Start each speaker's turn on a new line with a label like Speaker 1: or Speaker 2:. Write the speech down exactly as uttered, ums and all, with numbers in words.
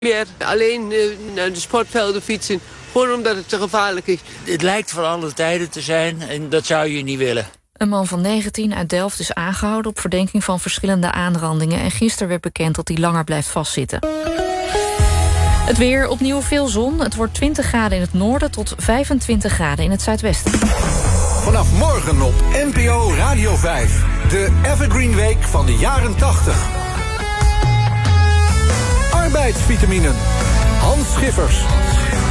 Speaker 1: meer alleen uh, naar de sportvelden fietsen. Gewoon omdat het te gevaarlijk is.
Speaker 2: Het lijkt voor alle tijden te zijn en dat zou je niet willen.
Speaker 3: Een man van negentien uit Delft is aangehouden op verdenking van verschillende aanrandingen. En gisteren werd bekend dat hij langer blijft vastzitten. Het weer, opnieuw veel zon. Het wordt twintig graden in het noorden tot vijfentwintig graden in het zuidwesten.
Speaker 4: Vanaf morgen op N P O Radio vijf. De Evergreen Week van de jaren tachtig. Arbeidsvitaminen. Hans Schiffers.